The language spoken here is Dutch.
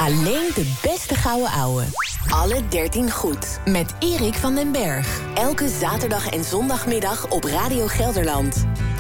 Alleen de beste gouden ouwe. Alle 13 goed. Met Erik van den Berg. Elke zaterdag en zondagmiddag op Radio Gelderland.